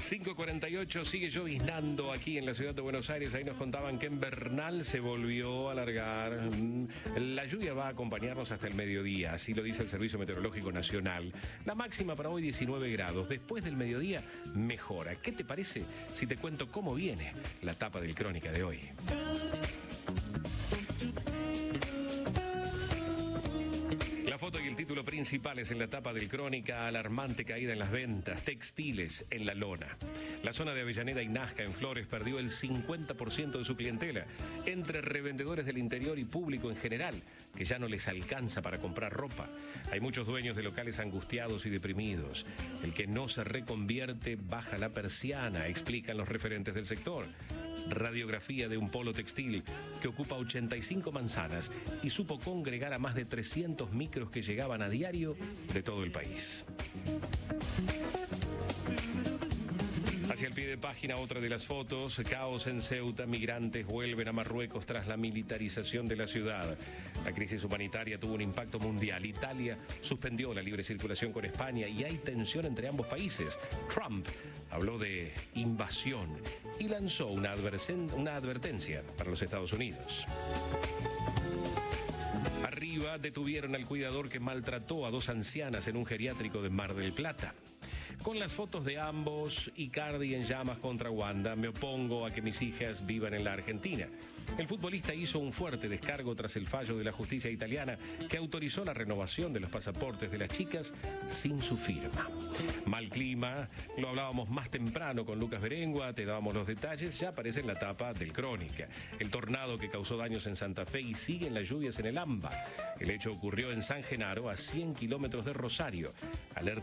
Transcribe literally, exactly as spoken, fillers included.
cinco cuarenta y ocho, sigue lloviznando aquí en la ciudad de Buenos Aires. Ahí nos contaban que en Bernal se volvió a alargar. La lluvia va a acompañarnos hasta el mediodía, así lo dice el Servicio Meteorológico Nacional. La máxima para hoy diecinueve grados. Después del mediodía mejora. ¿Qué te parece si te cuento cómo viene la tapa del Crónica de hoy? La foto y el título principales en la tapa del Crónica: alarmante caída en las ventas, textiles en la lona. La zona de Avellaneda y Nazca en Flores perdió el cincuenta por ciento de su clientela, entre revendedores del interior y público en general, que ya no les alcanza para comprar ropa. Hay muchos dueños de locales angustiados y deprimidos. El que no se reconvierte baja la persiana, explican los referentes del sector. Radiografía de un polo textil que ocupa ochenta y cinco manzanas y supo congregar a más de trescientos micros que llegaban a diario de todo el país. Hacia el pie de página, otra de las fotos: caos en Ceuta, migrantes vuelven a Marruecos tras la militarización de la ciudad. La crisis humanitaria tuvo un impacto mundial. Italia suspendió la libre circulación con España y hay tensión entre ambos países. Trump habló de invasión y lanzó una, adversen- una advertencia para los Estados Unidos. Arriba, detuvieron al cuidador que maltrató a dos ancianas en un geriátrico de Mar del Plata. Con las fotos de ambos, Icardi en llamas contra Wanda: me opongo a que mis hijas vivan en la Argentina. El futbolista hizo un fuerte descargo tras el fallo de la justicia italiana que autorizó la renovación de los pasaportes de las chicas sin su firma. Mal clima, lo hablábamos más temprano con Lucas Berengua, te dábamos los detalles, ya aparece en la tapa del Crónica. El tornado que causó daños en Santa Fe y siguen las lluvias en el AMBA. El hecho ocurrió en San Genaro, a cien kilómetros de Rosario. Alerta